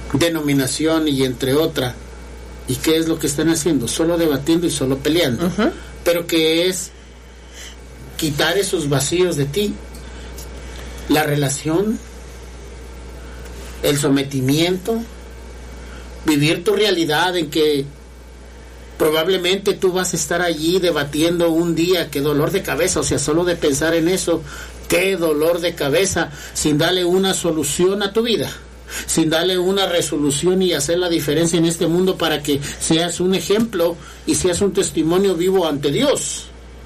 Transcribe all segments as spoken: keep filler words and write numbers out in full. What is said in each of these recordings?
denominación y entre otra. ¿Y qué es lo que están haciendo? Solo debatiendo y solo peleando. Uh-huh. Pero que es quitar esos vacíos de ti. La relación, el sometimiento, vivir tu realidad en que probablemente tú vas a estar allí debatiendo un día. Qué dolor de cabeza, o sea, solo de pensar en eso, qué dolor de cabeza, sin darle una solución a tu vida, sin darle una resolución y hacer la diferencia en este mundo para que seas un ejemplo y seas un testimonio vivo ante Dios.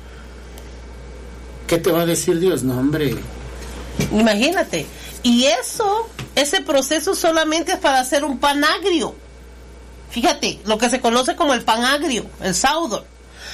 ¿Qué te va a decir Dios? No, hombre. Imagínate. Y eso, ese proceso solamente es para hacer un pan agrio. Fíjate, lo que se conoce como el pan agrio, el sourdough.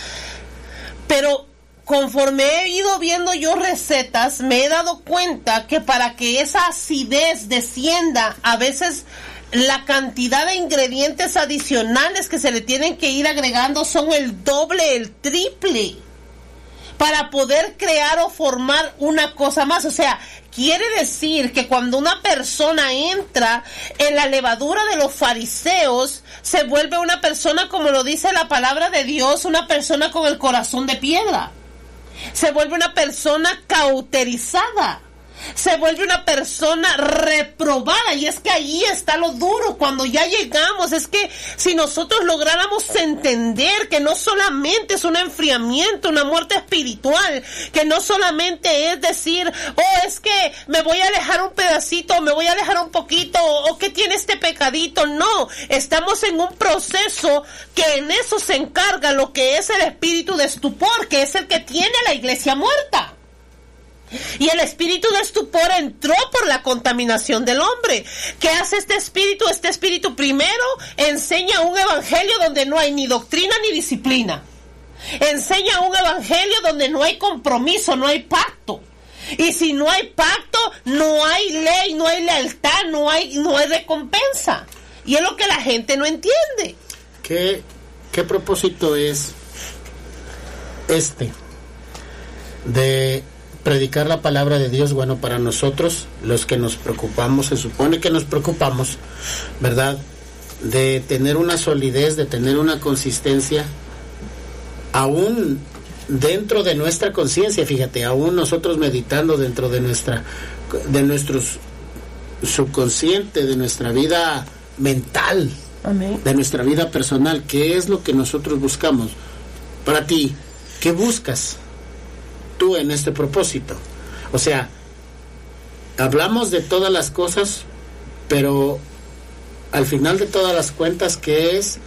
Pero conforme he ido viendo yo recetas, me he dado cuenta que para que esa acidez descienda, a veces la cantidad de ingredientes adicionales que se le tienen que ir agregando son el doble, el triple, para poder crear o formar una cosa más. O sea, quiere decir que cuando una persona entra en la levadura de los fariseos, se vuelve una persona, como lo dice la palabra de Dios, una persona con el corazón de piedra. Se vuelve una persona cauterizada. Se vuelve una persona reprobada. Y es que allí está lo duro cuando ya llegamos. Es que si nosotros lográramos entender que no solamente es un enfriamiento, una muerte espiritual, que no solamente es decir, oh, es que me voy a alejar un pedacito, me voy a alejar un poquito, o que tiene este pecadito. No, estamos en un proceso que en eso se encarga lo que es el espíritu de estupor, que es el que tiene la iglesia muerta. Y el espíritu de estupor entró por la contaminación del hombre. ¿Qué hace este espíritu? Este espíritu primero enseña un evangelio donde no hay ni doctrina ni disciplina. Enseña un evangelio donde no hay compromiso, no hay pacto. Y si no hay pacto, no hay ley, no hay lealtad, no hay, no hay recompensa. Y es lo que la gente no entiende. ¿Qué, qué propósito es este de predicar la palabra de Dios? Bueno, para nosotros, los que nos preocupamos, se supone que nos preocupamos, ¿verdad?, de tener una solidez, de tener una consistencia, aún dentro de nuestra conciencia. Fíjate, aún nosotros meditando dentro de nuestra, de nuestro subconsciente, de nuestra vida mental, Amén. De nuestra vida personal. ¿Qué es lo que nosotros buscamos? Para ti, ¿qué buscas tú en este propósito? O sea, hablamos de todas las cosas, pero al final de todas las cuentas, ¿qué es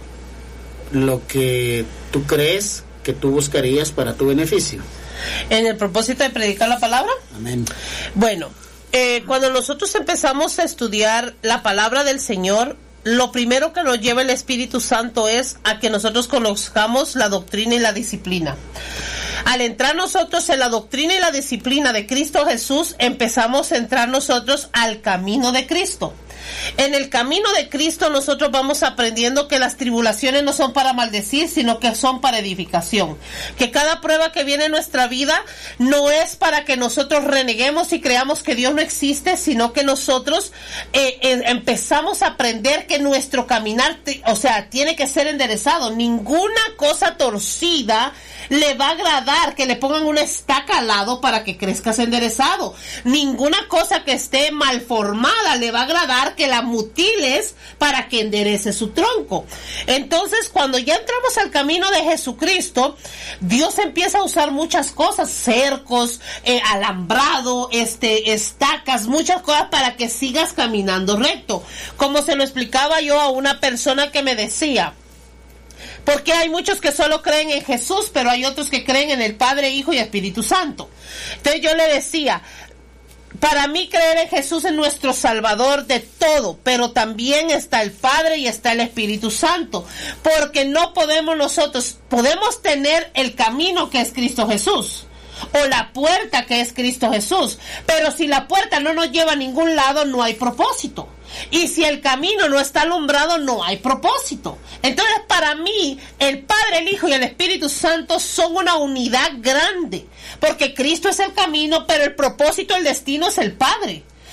lo que tú crees que tú buscarías para tu beneficio? En el propósito de predicar la palabra. Amén. Bueno, eh, cuando nosotros empezamos a estudiar la palabra del Señor, lo primero que nos lleva el Espíritu Santo es a que nosotros conozcamos la doctrina y la disciplina. Al entrar nosotros en la doctrina y la disciplina de Cristo Jesús, empezamos a entrar nosotros al camino de Cristo. En el camino de Cristo nosotros vamos aprendiendo que las tribulaciones no son para maldecir, sino que son para edificación. Que cada prueba que viene en nuestra vida no es para que nosotros reneguemos y creamos que Dios no existe, sino que nosotros eh, eh, empezamos a aprender que nuestro caminar, o sea, tiene que ser enderezado. Ninguna cosa torcida le va a agradar que le pongan una estaca al lado para que crezcas enderezado. Ninguna cosa que esté mal formada le va a agradar que la mutiles para que enderece su tronco. Entonces, cuando ya entramos al camino de Jesucristo, Dios empieza a usar muchas cosas, cercos, eh, alambrado, este, estacas, muchas cosas para que sigas caminando recto. Como se lo explicaba yo a una persona que me decía, porque hay muchos que solo creen en Jesús, pero hay otros que creen en el Padre, Hijo y Espíritu Santo. Entonces yo le decía, para mí creer en Jesús es nuestro Salvador de todo, pero también está el Padre y está el Espíritu Santo, porque no podemos nosotros, podemos tener el camino que es Cristo Jesús, o la puerta que es Cristo Jesús, pero si la puerta no nos lleva a ningún lado, no hay propósito. Y si el camino no está alumbrado, no hay propósito. Entonces, para mí, el Padre, el Hijo y el Espíritu Santo son una unidad grande, porque Cristo es el camino, pero el propósito, el destino es el Padre.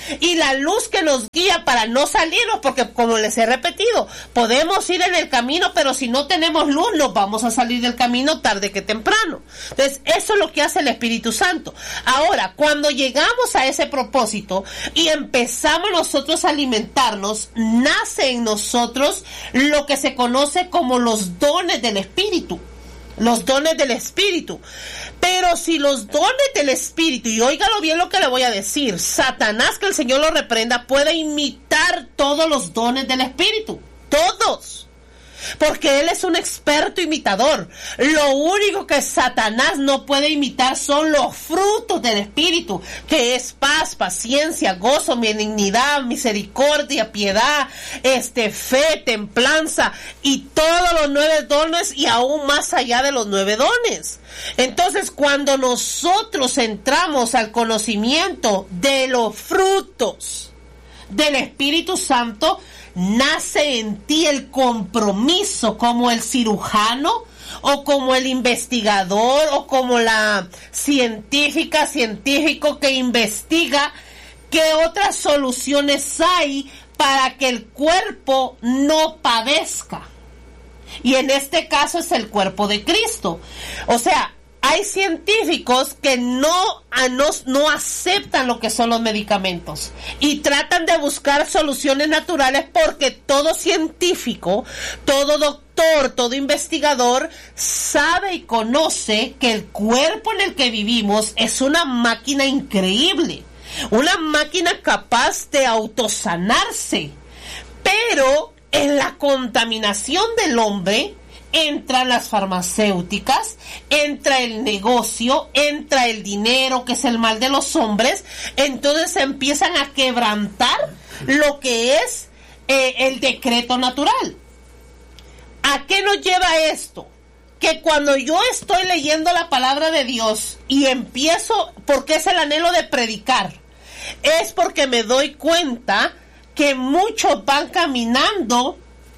y la luz que nos guía para no salirnos, porque como les he repetido, podemos ir en el camino, pero si no tenemos luz, nos vamos a salir del camino tarde que temprano. Entonces, eso es lo que hace el Espíritu Santo. Ahora, cuando llegamos a ese propósito y empezamos nosotros a alimentarnos, nace en nosotros lo que se conoce como los dones del Espíritu. Los dones del Espíritu. Pero si los dones del Espíritu, y óigalo bien lo que le voy a decir, Satanás, que el Señor lo reprenda, puede imitar todos los dones del Espíritu. Todos. Porque él es un experto imitador. Lo único que Satanás no puede imitar son los frutos del Espíritu, que es paz, paciencia, gozo, benignidad, misericordia, piedad, este, fe, templanza y todos los nueve dones y aún más allá de los nueve dones. Entonces, cuando nosotros entramos al conocimiento de los frutos del Espíritu Santo, nace en ti el compromiso como el cirujano o como el investigador o como la científica, científico que investiga qué otras soluciones hay para que el cuerpo no padezca. Y en este caso es el cuerpo de Cristo. O sea, hay científicos que no, no, no aceptan lo que son los medicamentos y tratan de buscar soluciones naturales, porque todo científico, todo doctor, todo investigador sabe y conoce que el cuerpo en el que vivimos es una máquina increíble, una máquina capaz de autosanarse, pero en la contaminación del hombre entran las farmacéuticas, entra el negocio, entra el dinero, que es el mal de los hombres. Entonces empiezan a quebrantar lo que es eh, el decreto natural. ¿A qué nos lleva esto? Que cuando yo estoy leyendo la palabra de Dios y empiezo, porque es el anhelo de predicar, es porque me doy cuenta que muchos van caminando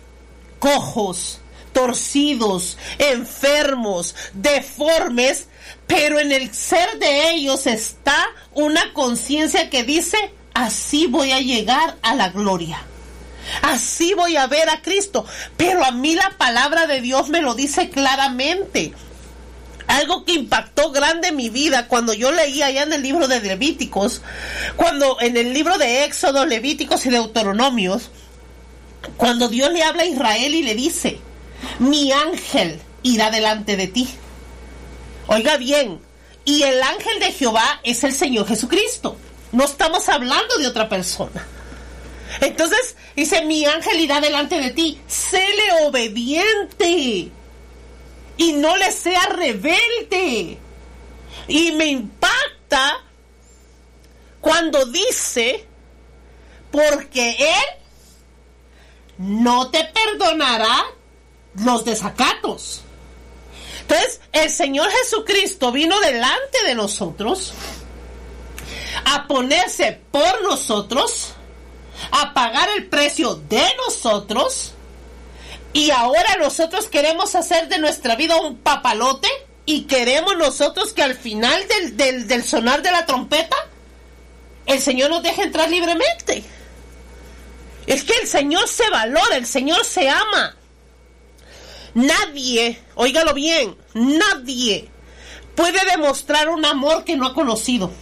cojos, torcidos, enfermos, deformes, pero en el ser de ellos está una conciencia que dice: así voy a llegar a la gloria, así voy a ver a Cristo. Pero a mí la palabra de Dios me lo dice claramente. Algo que impactó grande mi vida cuando yo leía allá en el libro de Levíticos, cuando en el libro de Éxodo, Levíticos y Deuteronomios, cuando Dios le habla a Israel y le dice: mi ángel irá delante de ti. Oiga bien, y el ángel de Jehová es el Señor Jesucristo. No estamos hablando de otra persona. Entonces dice: mi ángel irá delante de ti. Séle obediente y no le sea rebelde. Y me impacta cuando dice: porque él no te perdonará los desacatos. Entonces, el Señor Jesucristo vino delante de nosotros a ponerse por nosotros, a pagar el precio de nosotros, y ahora nosotros queremos hacer de nuestra vida un papalote y queremos nosotros que al final del, del, del sonar de la trompeta el Señor nos deje entrar libremente. Es que el Señor se valora, el Señor se ama. Nadie, óigalo bien, nadie puede demostrar un amor que no ha conocido.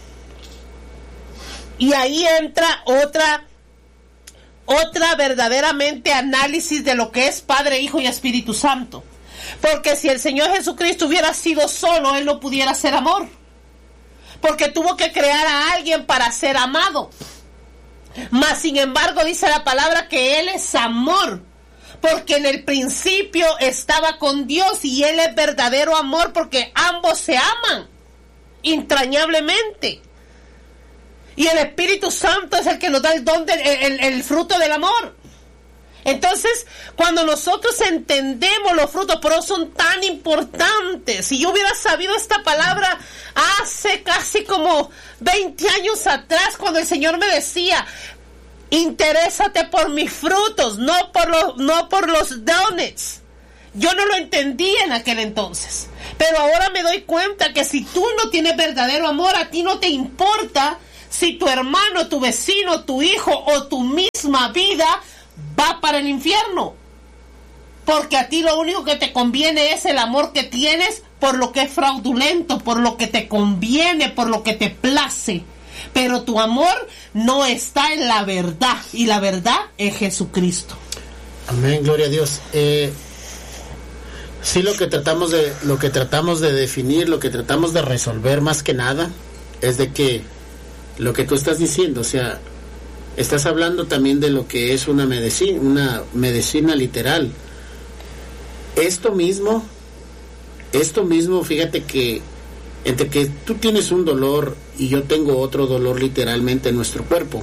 Y ahí entra otra, otra verdaderamente análisis de lo que es Padre, Hijo y Espíritu Santo. Porque si el Señor Jesucristo hubiera sido solo, Él no pudiera ser amor. Porque tuvo que crear a alguien para ser amado. Mas sin embargo dice la palabra que Él es amor, porque en el principio estaba con Dios, y Él es verdadero amor, porque ambos se aman entrañablemente. Y el Espíritu Santo es el que nos da el don, del, el, el fruto del amor. Entonces, cuando nosotros entendemos los frutos, por eso son tan importantes. Si yo hubiera sabido esta palabra hace casi como veinte años atrás, cuando el Señor me decía: interésate por mis frutos, no por los, no por los dones. Yo no lo entendía en aquel entonces, pero ahora me doy cuenta que si tú no tienes verdadero amor, a ti no te importa si tu hermano, tu vecino, tu hijo o tu misma vida va para el infierno. Porque a ti lo único que te conviene es el amor que tienes por lo que es fraudulento, por lo que te conviene, por lo que te place. Pero tu amor no está en la verdad, y la verdad es Jesucristo. Amén, gloria a Dios. Eh, sí, lo que tratamos de, lo que tratamos de definir, lo que tratamos de resolver más que nada, es de que lo que tú estás diciendo, o sea, estás hablando también de lo que es una medicina, una medicina literal. Esto mismo, esto mismo, fíjate que entre que tú tienes un dolor y yo tengo otro dolor literalmente en nuestro cuerpo,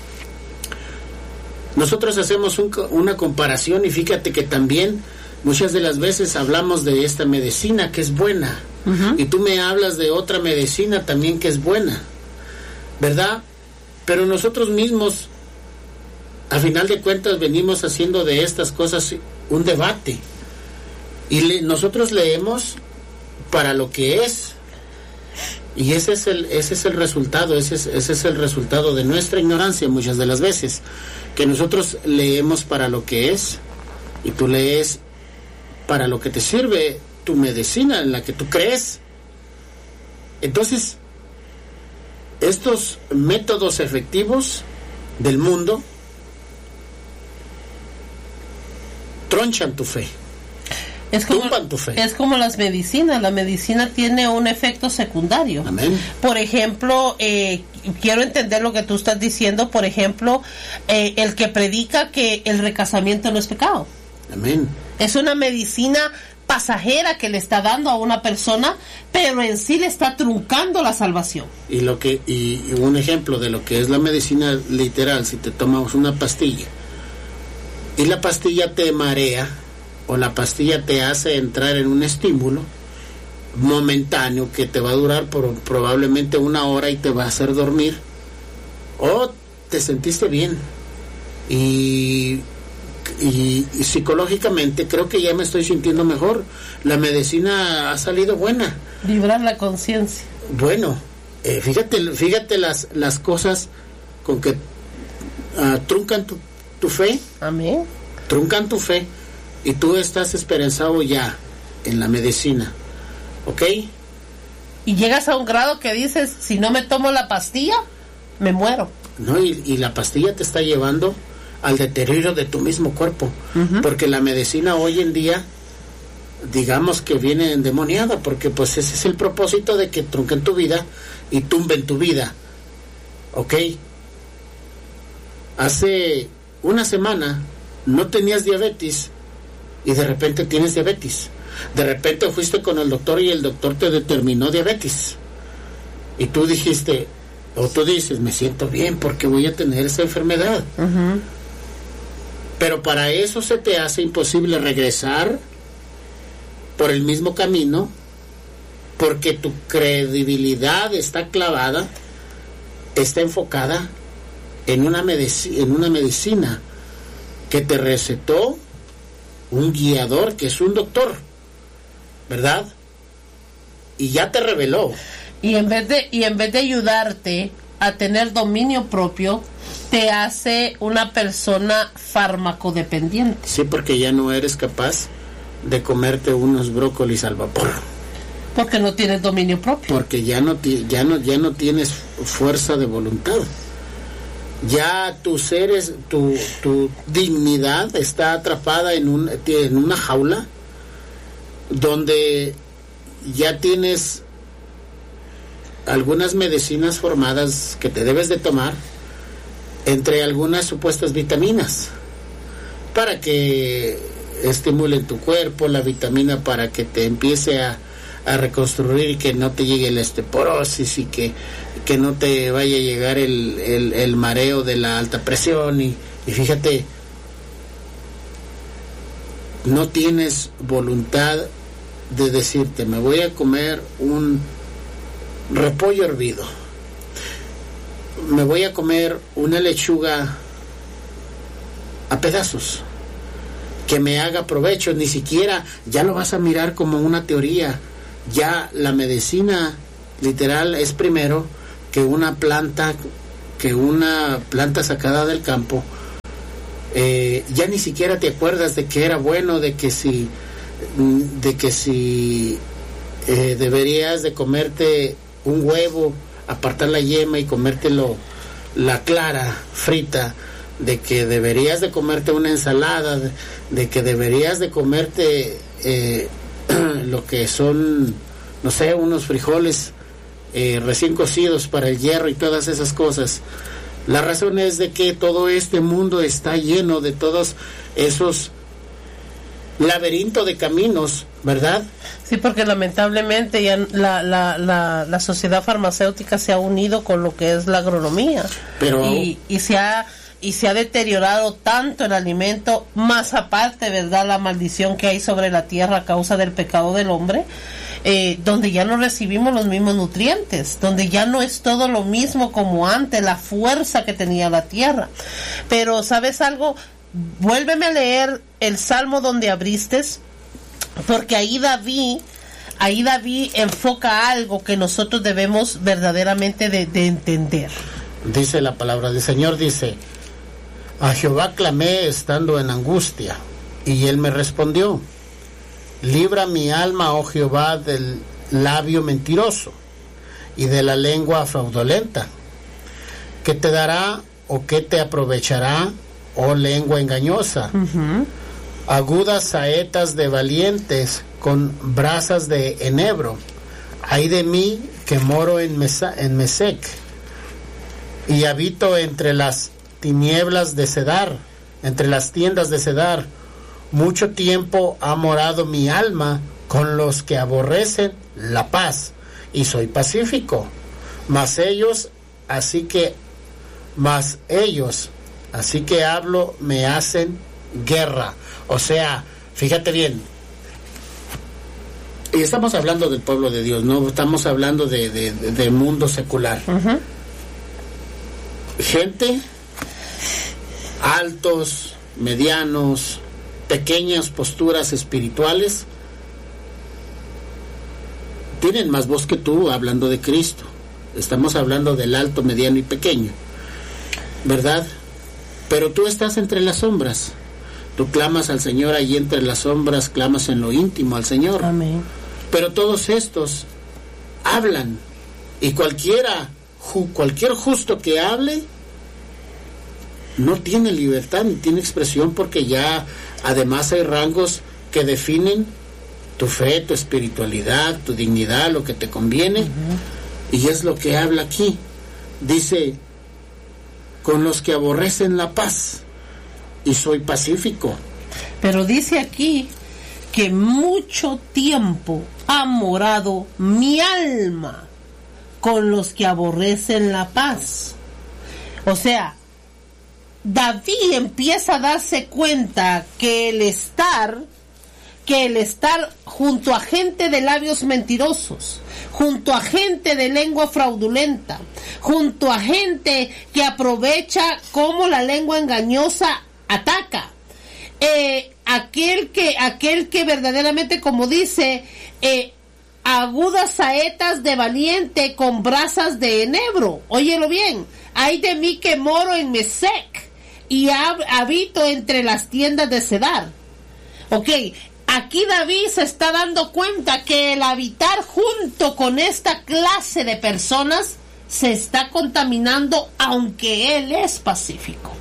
nosotros hacemos un, una comparación, y fíjate que también muchas de las veces hablamos de esta medicina que es buena, uh-huh. y tú me hablas de otra medicina también que es buena, ¿verdad? Pero nosotros mismos, a final de cuentas, venimos haciendo de estas cosas un debate, y le, nosotros leemos para lo que es, y ese es el ese es el resultado, ese es, ese es el resultado de nuestra ignorancia muchas de las veces, que nosotros leemos para lo que es, y tú lees para lo que te sirve tu medicina en la que tú crees. Entonces, estos métodos efectivos del mundo tronchan tu fe. Es como, tu fe. es como las medicinas. La medicina tiene un efecto secundario. Amén. Por ejemplo, eh, quiero entender lo que tú estás diciendo. Por ejemplo, eh, el que predica que el recasamiento no es pecado. Amén. Es una medicina pasajera que le está dando a una persona, pero en sí le está truncando la salvación. Y lo que y, y un ejemplo de lo que es la medicina literal, si te tomas una pastilla y la pastilla te marea, o la pastilla te hace entrar en un estímulo momentáneo que te va a durar por probablemente una hora y te va a hacer dormir, o te sentiste bien y, y, y psicológicamente creo que ya me estoy sintiendo mejor, la medicina ha salido buena. Librar la conciencia. Bueno, eh, fíjate fíjate las las cosas con que uh, truncan tu, tu fe. Amén. Truncan tu fe. Y tú estás esperanzado ya en la medicina, ¿ok? Y llegas a un grado que dices, si no me tomo la pastilla, me muero. No, y, y la pastilla te está llevando al deterioro de tu mismo cuerpo, uh-huh. porque la medicina hoy en día, digamos que viene endemoniada, porque pues ese es el propósito de que trunquen tu vida y tumben tu vida, ¿ok? Hace una semana no tenías diabetes, y de repente tienes diabetes. De repente fuiste con el doctor y el doctor te determinó diabetes. Y tú dijiste, o tú dices, me siento bien porque voy a tener esa enfermedad. Uh-huh. Pero para eso se te hace imposible regresar por el mismo camino, porque tu credibilidad está clavada, está enfocada en una medici- en una medicina que te recetó un guiador que es un doctor, ¿verdad? Y ya te reveló. Y en vez de y en vez de ayudarte a tener dominio propio, te hace una persona farmacodependiente. Sí, porque ya no eres capaz de comerte unos brócolis al vapor. Porque no tienes dominio propio. Porque ya no ya no ya no tienes fuerza de voluntad. Ya tu ser es, tu, tu dignidad está atrapada en, un, en una jaula donde ya tienes algunas medicinas formadas que te debes de tomar, entre algunas supuestas vitaminas para que estimulen tu cuerpo, la vitamina para que te empiece a, a reconstruir y que no te llegue la osteoporosis y que que no te vaya a llegar el, el, el mareo de la alta presión y, y fíjate, no tienes voluntad de decirte, me voy a comer un repollo hervido, me voy a comer una lechuga a pedazos que me haga provecho. Ni siquiera ya lo vas a mirar como una teoría, ya la medicina literal es primero que una planta, que una planta sacada del campo, eh, ya ni siquiera te acuerdas de que era bueno, de que si, de que si eh, deberías de comerte un huevo, apartar la yema y comértelo la clara frita, de que deberías de comerte una ensalada, de, de que deberías de comerte eh, lo que son, no sé, unos frijoles eh, recién cocidos para el hierro y todas esas cosas. La razón es de que todo este mundo está lleno de todos esos laberintos de caminos, ¿verdad? Sí, porque lamentablemente ya la, la, la, la sociedad farmacéutica se ha unido con lo que es la agronomía. Pero y, y se ha y se ha deteriorado tanto el alimento, más aparte, ¿verdad?, la maldición que hay sobre la tierra a causa del pecado del hombre, eh, donde ya no recibimos los mismos nutrientes, donde ya no es todo lo mismo como antes, la fuerza que tenía la tierra. Pero, ¿sabes algo? Vuélveme a leer el Salmo donde abriste, porque ahí David, ahí David enfoca algo que nosotros debemos verdaderamente de, de entender. Dice la palabra del Señor, dice: a Jehová clamé estando en angustia, y él me respondió. Libra mi alma, oh Jehová, del labio mentiroso y de la lengua fraudulenta. ¿Qué te dará o qué te aprovechará, oh lengua engañosa? Uh-huh. Agudas saetas de valientes con brasas de enebro. Ay de mí que moro en, Mesa, en Mesec y habito entre las tinieblas de Cedar, entre las tiendas de Cedar. Mucho tiempo ha morado mi alma con los que aborrecen la paz, y soy pacífico. Mas ellos, así que, mas ellos, así que hablo, me hacen guerra. O sea, fíjate bien, y estamos hablando del pueblo de Dios, no estamos hablando de, de, de, de mundo secular. Uh-huh. Gente, altos, medianos, pequeñas posturas espirituales, tienen más voz que tú hablando de Cristo. Estamos hablando del alto, mediano y pequeño, ¿verdad? Pero tú estás entre las sombras. Tú clamas al Señor allí entre las sombras, clamas en lo íntimo al Señor. Amén. Pero todos estos hablan, y cualquiera, ju, cualquier justo que hable no tiene libertad ni tiene expresión, porque ya además hay rangos que definen tu fe, tu espiritualidad, tu dignidad, lo que te conviene. Uh-huh. Y es lo que habla aquí. Dice: con los que aborrecen la paz, y soy pacífico. Pero dice aquí que mucho tiempo ha morado mi alma con los que aborrecen la paz. O sea, David empieza a darse cuenta que el estar, que el estar junto a gente de labios mentirosos, junto a gente de lengua fraudulenta, junto a gente que aprovecha cómo la lengua engañosa ataca, eh, aquel que, aquel que verdaderamente, como dice, eh, agudas saetas de valiente con brasas de enebro. Óyelo bien: ay de mí que moro en Mesec y hab- habito entre las tiendas de Cedar. Ok, aquí David se está dando cuenta que el habitar junto con esta clase de personas se está contaminando, aunque él es pacífico,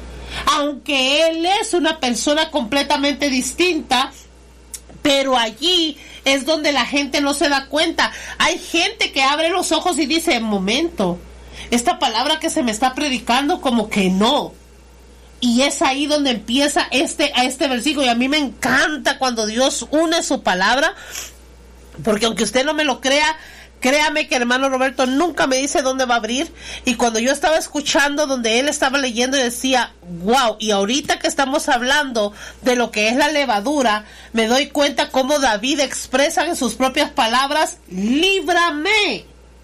aunque él es una persona completamente distinta. Pero allí es donde la gente no se da cuenta. Hay gente que abre los ojos y dice: momento, esta palabra que se me está predicando como que no. Y es ahí donde empieza este, a este versículo. Y a mí me encanta cuando Dios une su palabra, porque aunque usted no me lo crea, créame que el hermano Roberto nunca me dice dónde va a abrir. Y cuando yo estaba escuchando donde él estaba leyendo, y decía: wow, y ahorita que estamos hablando de lo que es la levadura, me doy cuenta cómo David expresa en sus propias palabras: líbrame,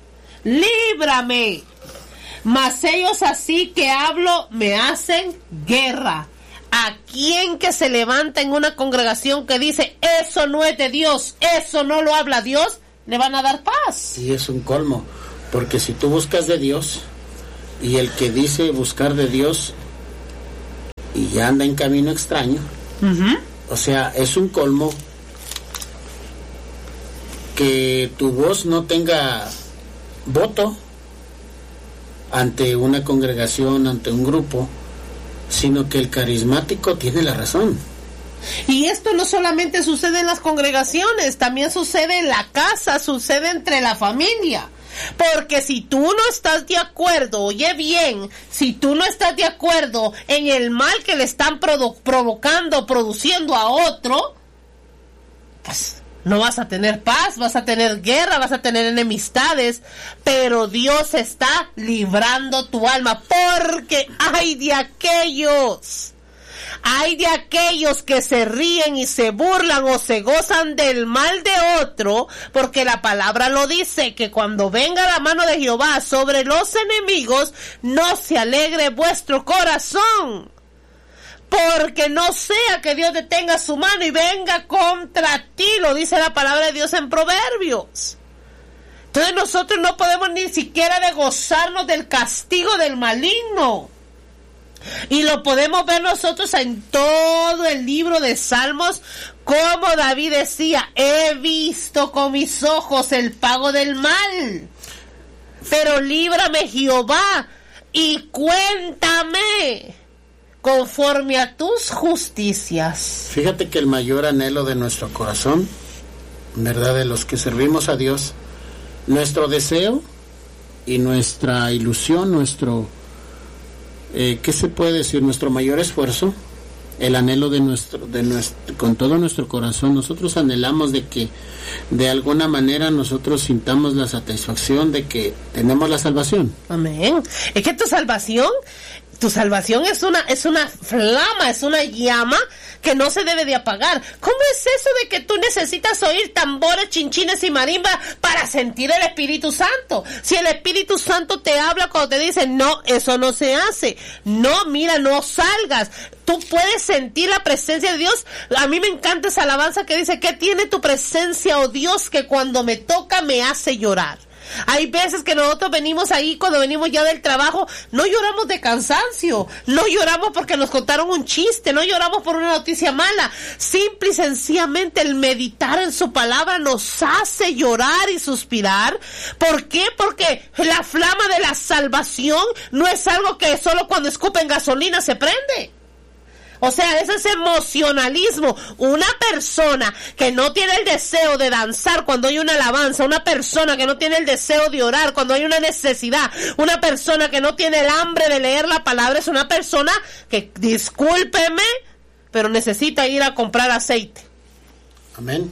líbrame. Mas ellos, así que hablo, me hacen guerra. ¿A quién que se levanta en una congregación que dice eso no es de Dios, eso no lo habla Dios, le van a dar paz? Y es un colmo, Porque si tú buscas de Dios, y el que dice buscar de Dios y ya anda en camino extraño, uh-huh. o sea, es un colmo que tu voz no tenga voto ante una congregación, ante un grupo, sino que el carismático tiene la razón. Y esto no solamente sucede en las congregaciones, también sucede en la casa, sucede entre la familia. Porque si tú no estás de acuerdo, oye bien, si tú no estás de acuerdo en el mal que le están produ- provocando, produciendo a otro, pues no vas a tener paz, vas a tener guerra, vas a tener enemistades, pero Dios está librando tu alma, porque hay de aquellos... Hay de aquellos que se ríen y se burlan o se gozan del mal de otro, porque la palabra lo dice, que cuando venga la mano de Jehová sobre los enemigos, no se alegre vuestro corazón, porque no sea que Dios detenga su mano y venga contra ti, lo dice la palabra de Dios en Proverbios. Entonces nosotros no podemos ni siquiera de gozarnos del castigo del maligno. Y lo podemos ver nosotros en todo el libro de Salmos, como David decía, he visto con mis ojos el pago del mal, pero líbrame Jehová y cuéntame conforme a tus justicias. Fíjate que el mayor anhelo de nuestro corazón, verdad, de los que servimos a Dios, nuestro deseo y nuestra ilusión, nuestro Eh, ¿qué se puede decir? Nuestro mayor esfuerzo, el anhelo de nuestro, de nuestro, con todo nuestro corazón, nosotros anhelamos de que de alguna manera nosotros sintamos la satisfacción de que tenemos la salvación. Amén. Es que tu salvación, tu salvación es una, es una flama, es una llama que no se debe de apagar. ¿Cómo es eso de que tú necesitas oír tambores, chinchines y marimba para sentir el Espíritu Santo? Si el Espíritu Santo te habla cuando te dice, no, eso no se hace. No, mira, no salgas. Tú puedes sentir la presencia de Dios. A mí me encanta esa alabanza que dice, ¿qué tiene tu presencia, oh Dios, que cuando me toca me hace llorar? Hay veces que nosotros venimos ahí, cuando venimos ya del trabajo, no lloramos de cansancio, no lloramos porque nos contaron un chiste, no lloramos por una noticia mala, simple y sencillamente el meditar en su palabra nos hace llorar y suspirar. ¿Por qué? Porque la flama de la salvación no es algo que solo cuando escupen gasolina se prende. O sea, ese es emocionalismo. Una persona que no tiene el deseo de danzar cuando hay una alabanza, una persona que no tiene el deseo de orar cuando hay una necesidad, una persona que no tiene el hambre de leer la palabra, es una persona que, discúlpeme, pero necesita ir a comprar aceite. Amén.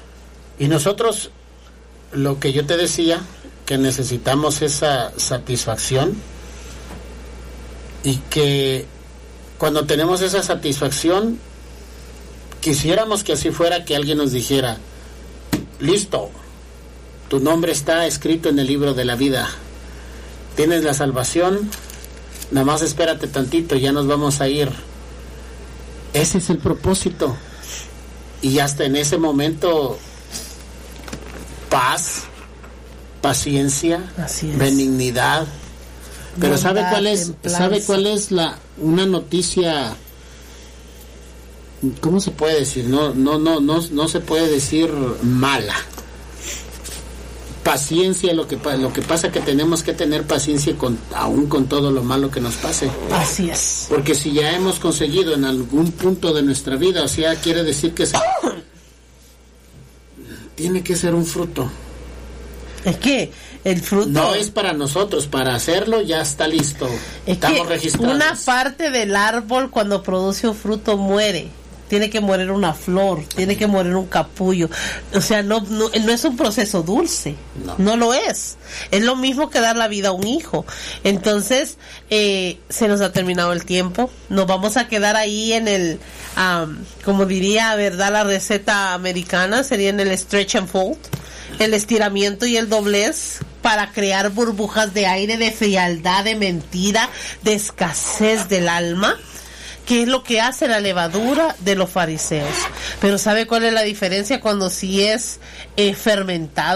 Y nosotros, lo que yo te decía, que necesitamos esa satisfacción, y que cuando tenemos esa satisfacción, quisiéramos que así fuera, que alguien nos dijera, listo, tu nombre está escrito en el libro de la vida, tienes la salvación, nada más espérate tantito, ya nos vamos a ir. Ese es el propósito. Y hasta en ese momento, paz, paciencia, benignidad. Pero ¿sabe cuál es? ¿Sabe cuál es la una noticia? ¿Cómo se puede decir? No, no, no, no, no se puede decir mala. Paciencia, lo que lo que pasa que tenemos que tener paciencia con aún con todo lo malo que nos pase. Así es. Porque si ya hemos conseguido en algún punto de nuestra vida, o sea, quiere decir que se, tiene que ser un fruto. Es que el fruto no es para nosotros, para hacerlo ya está listo. Es Estamos registrados. Una parte del árbol cuando produce un fruto muere. Tiene que morir una flor, tiene que morir un capullo. O sea, no no, no es un proceso dulce, no. no lo es. Es lo mismo que dar la vida a un hijo. Entonces, eh, se nos ha terminado el tiempo. Nos vamos a quedar ahí en el, um, como diría, verdad, la receta americana, sería en el stretch and fold. El estiramiento y el doblez para crear burbujas de aire, de frialdad, de mentira, de escasez del alma, que es lo que hace la levadura de los fariseos. Pero ¿sabe cuál es la diferencia cuando sí es eh, fermentado?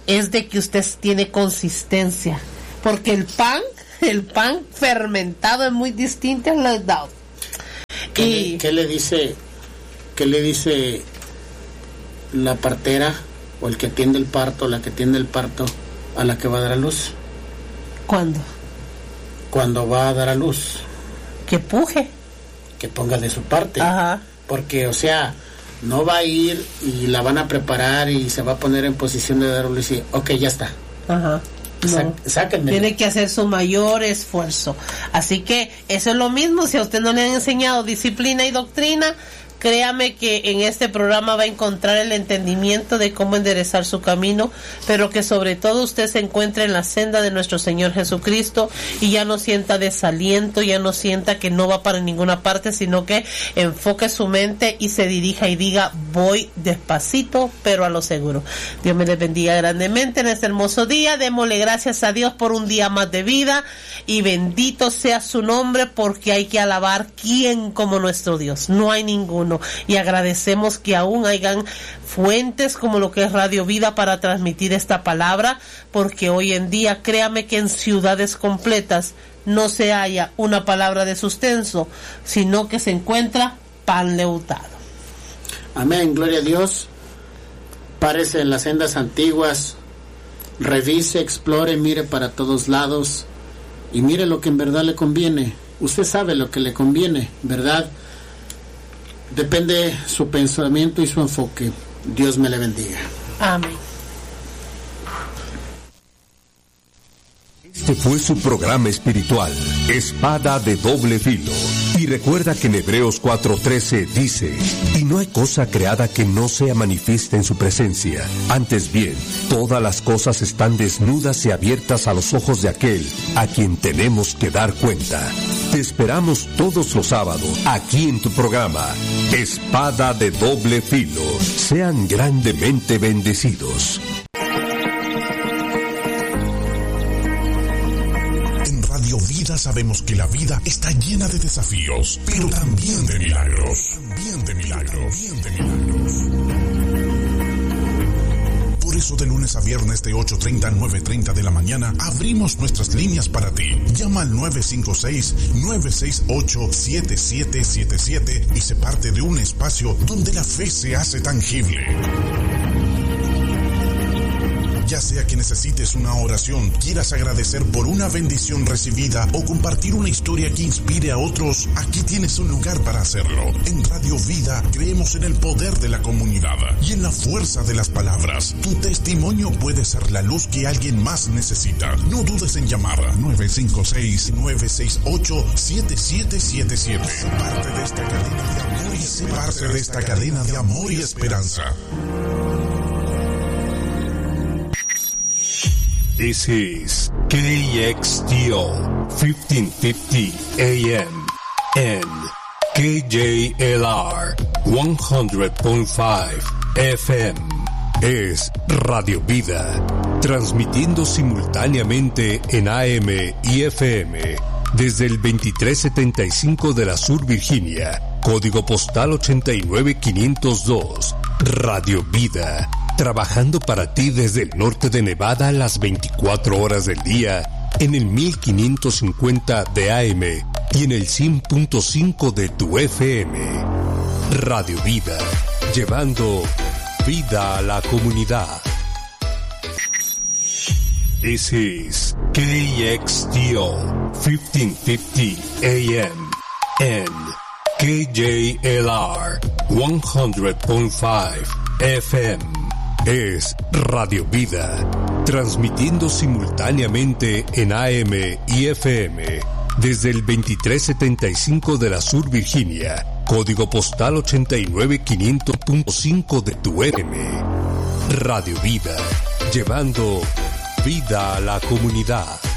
es de que usted tiene consistencia, porque el pan, el pan fermentado es muy distinto al leudado. ¿Qué, y le, ¿Qué le dice, qué le dice la partera o el que atiende el parto, la que atiende el parto a la que va a dar a luz? ¿Cuándo? Cuando va a dar a luz. Que puje. Que ponga de su parte. Ajá. Porque, o sea, no va a ir y la van a preparar y se va a poner en posición de dar a luz y, ok, ya está. Ajá. No. Sáquenme. Tiene que hacer su mayor esfuerzo. Así que eso es lo mismo. Si a usted no le han enseñado disciplina y doctrina, créame que en este programa va a encontrar el entendimiento de cómo enderezar su camino, pero que sobre todo usted se encuentre en la senda de nuestro Señor Jesucristo y ya no sienta desaliento, ya no sienta que no va para ninguna parte, sino que enfoque su mente y se dirija y diga, voy despacito, pero a lo seguro. Dios me les bendiga grandemente en este hermoso día. Démosle gracias a Dios por un día más de vida y bendito sea su nombre, porque hay que alabar quién como nuestro Dios. No hay ninguno. Y agradecemos que aún hayan fuentes como lo que es Radio Vida para transmitir esta palabra, porque hoy en día, créame que en ciudades completas no se halla una palabra de sustento, sino que se encuentra pan leudado. Amén, gloria a Dios. Párese en las sendas antiguas, revise, explore, mire para todos lados y mire lo que en verdad le conviene. Usted sabe lo que le conviene, ¿verdad? Depende su pensamiento y su enfoque. Dios me le bendiga. Amén. Este fue su programa espiritual, Espada de Doble Filo. Y recuerda que en Hebreos cuatro trece dice, y no hay cosa creada que no sea manifiesta en su presencia. Antes bien, todas las cosas están desnudas y abiertas a los ojos de aquel a quien tenemos que dar cuenta. Te esperamos todos los sábados, aquí en tu programa, Espada de Doble Filo. Sean grandemente bendecidos. Vida, sabemos que la vida está llena de desafíos, pero también de milagros. También de milagros. También de milagros. Por eso de lunes a viernes de ocho treinta a nueve treinta de la mañana abrimos nuestras líneas para ti. Llama al nueve cinco seis, nueve seis ocho, siete siete siete siete y sé parte de un espacio donde la fe se hace tangible. Ya sea que necesites una oración, quieras agradecer por una bendición recibida o compartir una historia que inspire a otros, aquí tienes un lugar para hacerlo. En Radio Vida creemos en el poder de la comunidad y en la fuerza de las palabras. Tu testimonio puede ser la luz que alguien más necesita. No dudes en llamar nueve cinco seis, nueve seis ocho, siete siete siete siete. Sé parte de esta cadena de amor y sé parte de esta cadena de amor y esperanza. This is K X T O fifteen fifty A M and K J L R one hundred point five F M. Es Radio Vida, transmitiendo simultáneamente en A M y F M desde el veintitrés setenta y cinco de la Sur Virginia, código postal ochenta y nueve quinientos dos. Radio Vida, trabajando para ti desde el norte de Nevada las veinticuatro horas del día en el mil quinientos cincuenta de A M y en el cien punto cinco de tu F M. Radio Vida, llevando vida a la comunidad. This is K X T O fifteen fifty A M and K J L R one hundred point five F M. Es Radio Vida, transmitiendo simultáneamente en A M y F M desde el veintitrés setenta y cinco de la Sur Virginia, código postal ochenta y nueve quinientos punto cinco de tu F M. Radio Vida, llevando vida a la comunidad.